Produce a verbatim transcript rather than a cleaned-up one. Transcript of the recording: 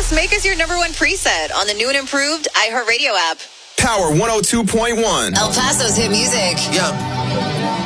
Just make us your number one preset on the new and improved iHeartRadio app. Power one oh two point one. El Paso's hit music. Yeah.